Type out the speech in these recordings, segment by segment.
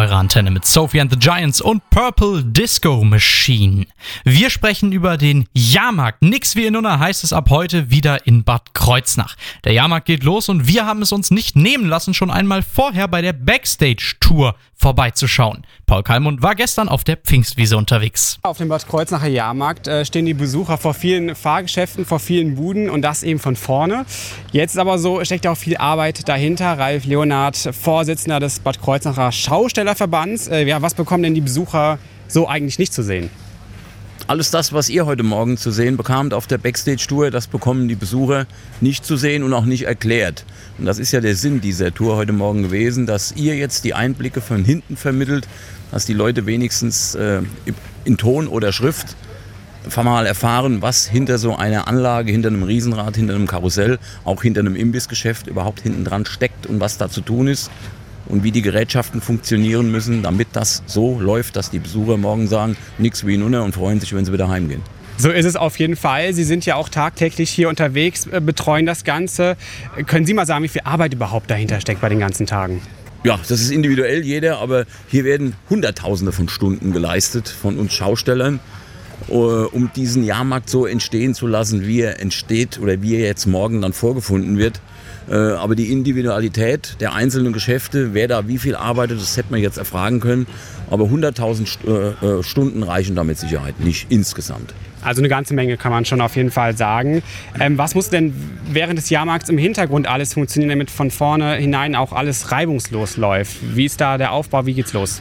eurer Antenne mit Sophie and the Giants und Purple Disco Machine. Wir sprechen über den Jahrmarkt. Nix wie in Unna heißt es ab heute wieder in Bad Kreuznach. Der Jahrmarkt geht los und wir haben es uns nicht nehmen lassen, schon einmal vorher bei der Backstage-Tour vorbeizuschauen. Paul Kallmund war gestern auf der Pfingstwiese unterwegs. Auf dem Bad Kreuznacher Jahrmarkt stehen die Besucher vor vielen Fahrgeschäften, vor vielen Buden und das eben von vorne. Jetzt aber so steckt ja auch viel Arbeit dahinter. Ralf Leonhardt, Vorsitzender des Bad Kreuznacher Schaustellerverbands. Was bekommen denn die Besucher so eigentlich nicht zu sehen? Alles das, was ihr heute Morgen zu sehen bekamt auf der Backstage-Tour, das bekommen die Besucher nicht zu sehen und auch nicht erklärt. Und das ist ja der Sinn dieser Tour heute Morgen gewesen, dass ihr jetzt die Einblicke von hinten vermittelt, dass die Leute wenigstens in Ton oder Schrift mal erfahren, was hinter so einer Anlage, hinter einem Riesenrad, hinter einem Karussell, auch hinter einem Imbissgeschäft überhaupt hinten dran steckt und was da zu tun ist. Und wie die Gerätschaften funktionieren müssen, damit das so läuft, dass die Besucher morgen sagen, nix wie in Unna und freuen sich, wenn sie wieder heimgehen. So ist es auf jeden Fall. Sie sind ja auch tagtäglich hier unterwegs, betreuen das Ganze. Können Sie mal sagen, wie viel Arbeit überhaupt dahinter steckt bei den ganzen Tagen? Ja, das ist individuell jeder, aber hier werden Hunderttausende von Stunden geleistet von uns Schaustellern, um diesen Jahrmarkt so entstehen zu lassen, wie er entsteht oder wie er jetzt morgen dann vorgefunden wird. Aber die Individualität der einzelnen Geschäfte, wer da wie viel arbeitet, das hätte man jetzt erfragen können. Aber 100.000 Stunden reichen da mit Sicherheit nicht insgesamt. Also eine ganze Menge kann man schon auf jeden Fall sagen. Was muss denn während des Jahrmarkts im Hintergrund alles funktionieren, damit von vorne hinein auch alles reibungslos läuft? Wie ist da der Aufbau, wie geht's los?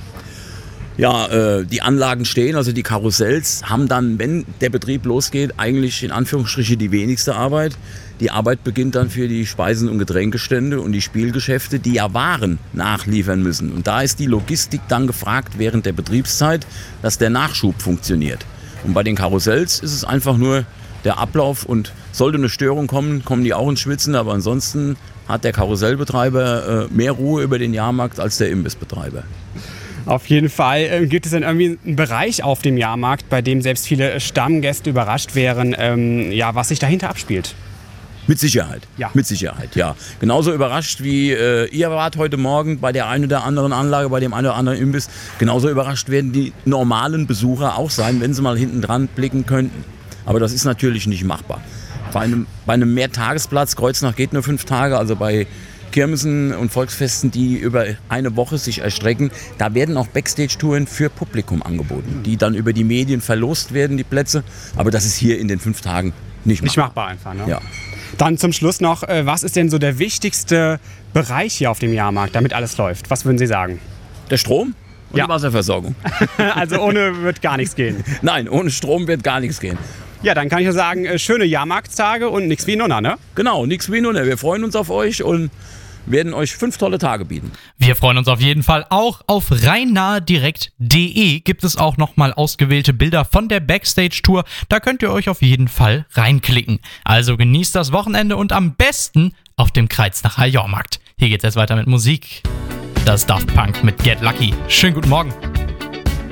Ja, die Anlagen stehen, also die Karussells haben dann, wenn der Betrieb losgeht, eigentlich in Anführungsstrichen die wenigste Arbeit. Die Arbeit beginnt dann für die Speisen- und Getränkestände und die Spielgeschäfte, die ja Waren nachliefern müssen. Und da ist die Logistik dann gefragt während der Betriebszeit, dass der Nachschub funktioniert. Und bei den Karussells ist es einfach nur der Ablauf und sollte eine Störung kommen, kommen die auch ins Schwitzen. Aber ansonsten hat der Karussellbetreiber mehr Ruhe über den Jahrmarkt als der Imbissbetreiber. Auf jeden Fall. Gibt es denn irgendwie einen Bereich auf dem Jahrmarkt, bei dem selbst viele Stammgäste überrascht wären, was sich dahinter abspielt? Mit Sicherheit, ja. Mit Sicherheit, ja. Genauso überrascht wie ihr wart heute Morgen bei der einen oder anderen Anlage, bei dem einen oder anderen Imbiss. Genauso überrascht werden die normalen Besucher auch sein, wenn sie mal hinten dran blicken könnten. Aber das ist natürlich nicht machbar. Bei einem Mehrtagesplatz, Kreuznach geht nur 5 Tage, also bei Kirmessen und Volksfesten, die über eine Woche sich erstrecken, da werden auch Backstage-Touren für Publikum angeboten, die dann über die Medien verlost werden, die Plätze. Aber das ist hier in den 5 Tagen nicht machbar. Nicht machbar einfach, ne? Ja. Dann zum Schluss noch, was ist denn so der wichtigste Bereich hier auf dem Jahrmarkt, damit alles läuft? Was würden Sie sagen? Der Strom und Ja. die Wasserversorgung. Also ohne wird gar nichts gehen. Nein, ohne Strom wird gar nichts gehen. Ja, dann kann ich nur sagen, schöne Jahrmarktstage und nix wie in Unna, ne? Genau, nichts wie nur. Wir freuen uns auf euch und werden euch 5 tolle Tage bieten. Wir freuen uns auf jeden Fall auch. Auf rheinnahedirekt.de gibt es auch nochmal ausgewählte Bilder von der Backstage-Tour. Da könnt ihr euch auf jeden Fall reinklicken. Also genießt das Wochenende und am besten auf dem Kreuznacher Jahrmarkt. Hier geht's jetzt weiter mit Musik. Das ist Daft Punk mit Get Lucky. Schönen guten Morgen.